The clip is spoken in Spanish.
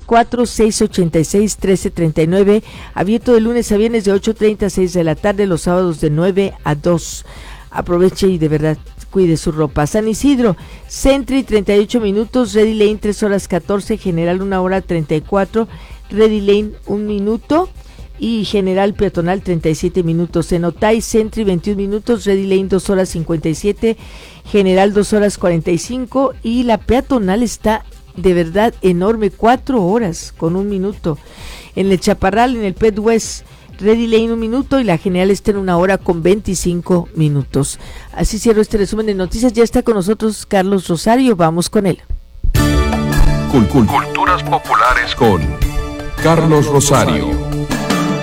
664-686-1339, abierto de lunes a viernes de 8:30 a 6 de la tarde, los sábados de 9 a 2. Aproveche y de verdad cuide su ropa. San Isidro, Sentry 38 minutos, Ready Lane 3 horas 14, General 1 hora 34, Ready Lane 1 minuto y General Peatonal 37 minutos. En Otay, Sentry 21 minutos, Ready Lane 2 horas 57, General 2 horas 45 y la Peatonal está de verdad enorme, 4 horas con 1 minuto. En el Chaparral, en el Pet West, Ready Lane 1 minuto y la General está en 1 hora con 25 minutos. Así cierro este resumen de noticias. Ya está con nosotros Carlos Rosario, vamos con él. Culturas populares con Carlos Rosario.